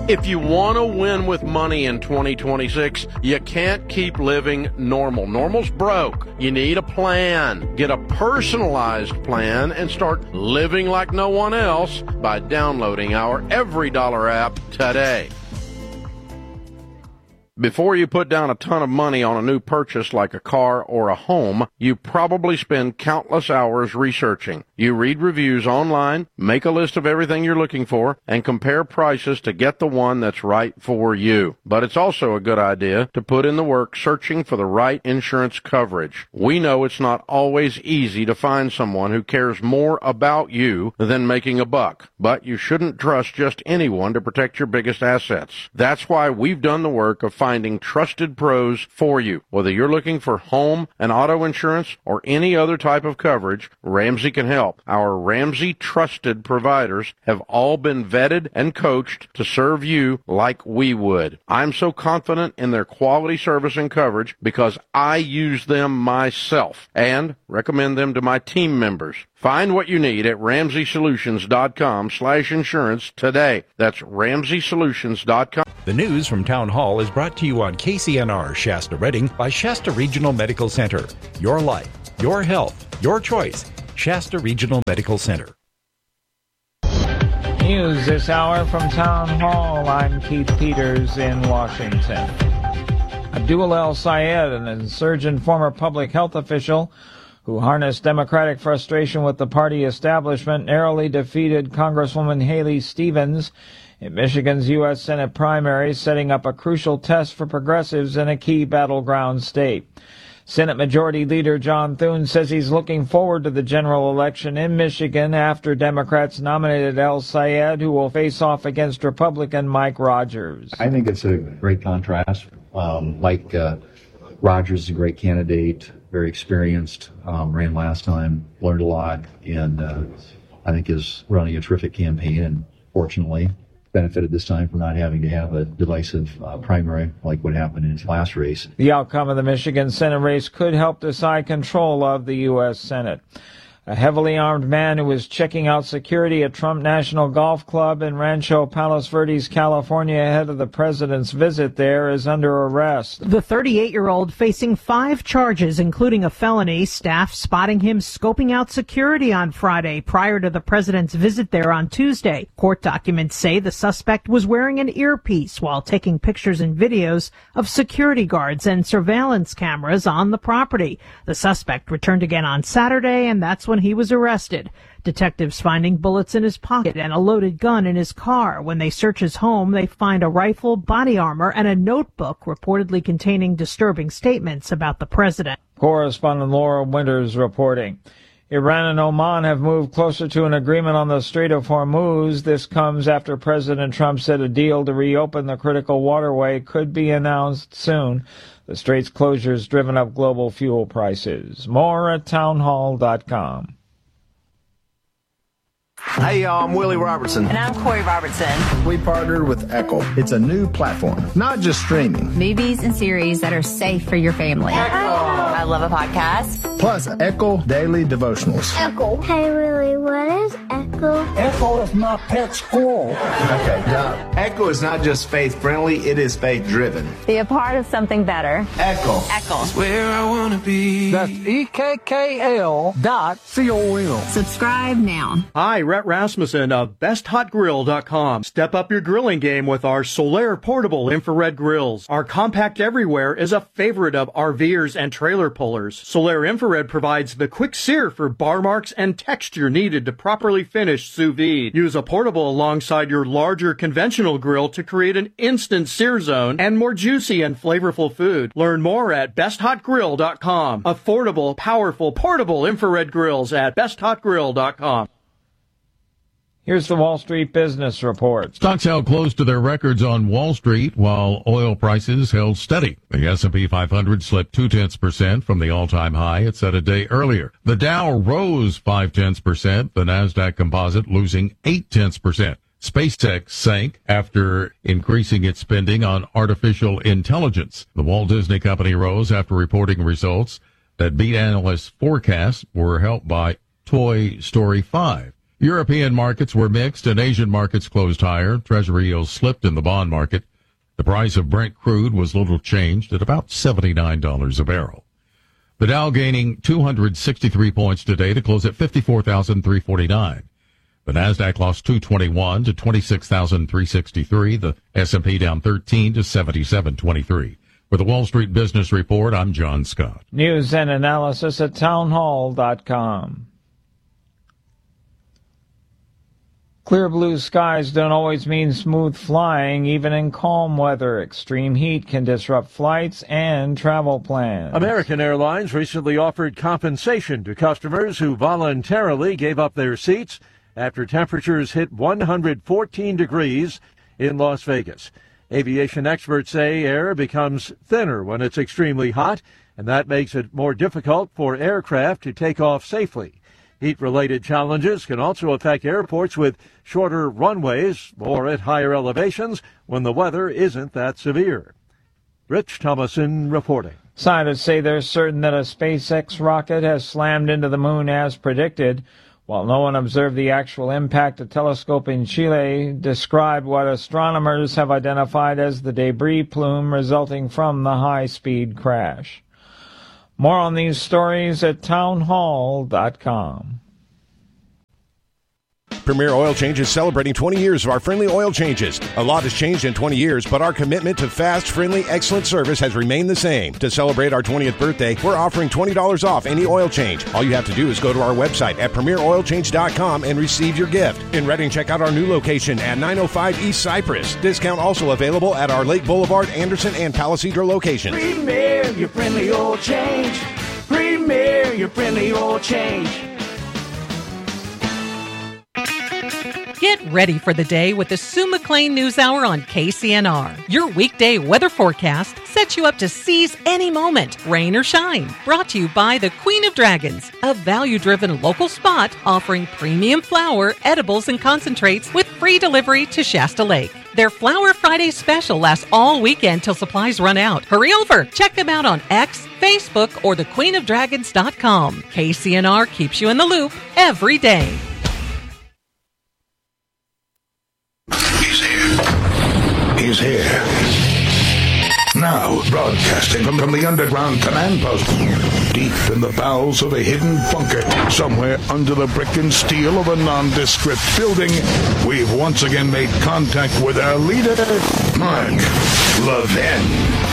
If you want to win with money in 2026, you can't keep living normal. Normal's broke. You need a plan. Get a personalized plan and start living like no one else by downloading our Every Dollar app today. Before you put down a ton of money on a new purchase like a car or a home, you probably spend countless hours researching. You read reviews online, make a list of everything you're looking for, and compare prices to get the one that's right for you. But it's also a good idea to put in the work searching for the right insurance coverage. We know it's not always easy to find someone who cares more about you than making a buck, but you shouldn't trust just anyone to protect your biggest assets. That's why we've done the work of finding trusted pros for you. Whether you're looking for home and auto insurance or any other type of coverage, Ramsey can help. Our Ramsey trusted providers have all been vetted and coached to serve you like we would. I'm so confident in their quality service and coverage because I use them myself and recommend them to my team members. Find what you need at RamseySolutions.com/insurance today. That's RamseySolutions.com. The news from Town Hall is brought to you on KCNR Shasta Redding by Shasta Regional Medical Center. Your life, your health, your choice. Shasta Regional Medical Center. News this hour from Town Hall. I'm Keith Peters in Washington. Abdul El Sayed, an insurgent former public health official who harnessed Democratic frustration with the party establishment, narrowly defeated Congresswoman Haley Stevens in Michigan's U.S. Senate primary, setting up a crucial test for progressives in a key battleground state. Senate Majority Leader John Thune says he's looking forward to the general election in Michigan after Democrats nominated El Sayed, who will face off against Republican Mike Rogers. I think it's a great contrast. Mike Rogers is a great candidate, very experienced, ran last time, learned a lot, and I think is running a terrific campaign, and fortunately benefited this time from not having to have a divisive primary like what happened in his last race. The outcome of the Michigan Senate race could help decide control of the U.S. Senate. A heavily armed man who was checking out security at Trump National Golf Club in Rancho Palos Verdes, California, ahead of the president's visit there, is under arrest. The 38-year-old facing 5 charges, including a felony. Staff spotting him scoping out security on Friday prior to the president's visit there on Tuesday. Court documents say the suspect was wearing an earpiece while taking pictures and videos of security guards and surveillance cameras on the property. The suspect returned again on Saturday, and that's when he was arrested. Detectives finding bullets in his pocket and a loaded gun in his car. When they search his home, they find a rifle, body armor, and a notebook reportedly containing disturbing statements about the president. Correspondent Laura Winters reporting. Iran and Oman have moved closer to an agreement on the Strait of Hormuz. This comes after President Trump said a deal to reopen the critical waterway could be announced soon. The strait's closure has driven up global fuel prices. More at townhall.com. Hey, y'all, I'm Willie Robertson. And I'm Corey Robertson. We partnered with Echo. It's a new platform, not just streaming. Movies and series that are safe for your family. Echo. I love a podcast. Plus, Echo Daily Devotionals. Echo. Hey, Willie, what is Echo? Echo is my pet squirrel. Okay, now, Echo is not just faith-friendly, it is faith-driven. Be a part of something better. Echo. Echo. It's where I want to be. That's EKKL.com. Subscribe now. Hi, Rhett Rasmussen of BestHotGrill.com. Step up your grilling game with our Solaire portable infrared grills. Our compact everywhere is a favorite of RVers and trailer pullers. Solaire infrared provides the quick sear for bar marks and texture needed to properly finish sous vide. Use a portable alongside your larger conventional grill to create an instant sear zone and more juicy and flavorful food. Learn more at BestHotGrill.com. Affordable, powerful, portable infrared grills at BestHotGrill.com. Here's the Wall Street Business Report. Stocks held close to their records on Wall Street while oil prices held steady. The S&P 500 slipped 0.2% from the all-time high it set a day earlier. The Dow rose 0.5%, the Nasdaq Composite losing 0.8%. SpaceX sank after increasing its spending on artificial intelligence. The Walt Disney Company rose after reporting results that beat analysts' forecasts were helped by Toy Story 5. European markets were mixed and Asian markets closed higher. Treasury yields slipped in the bond market. The price of Brent crude was little changed at about $79 a barrel. The Dow gaining 263 points today to close at 54,349. The Nasdaq lost 221 to 26,363. The S&P down 13 to 7723. For the Wall Street Business Report, I'm John Scott. News and analysis at townhall.com. Clear blue skies don't always mean smooth flying. Even in calm weather, extreme heat can disrupt flights and travel plans. American Airlines recently offered compensation to customers who voluntarily gave up their seats after temperatures hit 114 degrees in Las Vegas. Aviation experts say air becomes thinner when it's extremely hot, and that makes it more difficult for aircraft to take off safely. Heat-related challenges can also affect airports with shorter runways or at higher elevations when the weather isn't that severe. Rich Thomason reporting. Scientists say they're certain that a SpaceX rocket has slammed into the moon as predicted. While no one observed the actual impact, a telescope in Chile described what astronomers have identified as the debris plume resulting from the high-speed crash. More on these stories at townhall.com. Premier Oil Change is celebrating 20 years of our friendly oil changes. A lot has changed in 20 years, but our commitment to fast, friendly, excellent service has remained the same. To celebrate our 20th birthday, we're offering $20 off any oil change. All you have to do is go to our website at premieroilchange.com and receive your gift. In Redding, check out our new location at 905 East Cypress. Discount also available at our Lake Boulevard, Anderson, and Palisadro locations. Premier, your friendly oil change. Premier, your friendly oil change. Get ready for the day with the Sue McLean News Hour on KCNR. Your weekday weather forecast sets you up to seize any moment, rain or shine. Brought to you by the Queen of Dragons, a value-driven local spot offering premium flour, edibles, and concentrates with free delivery to Shasta Lake. Their Flower Friday special lasts all weekend till supplies run out. Hurry over. Check them out on X, Facebook, or thequeenofdragons.com. KCNR keeps you in the loop every day. He's here. Now, broadcasting from the underground command post, deep in the bowels of a hidden bunker, somewhere under the brick and steel of a nondescript building, we've once again made contact with our leader, Mark Levin.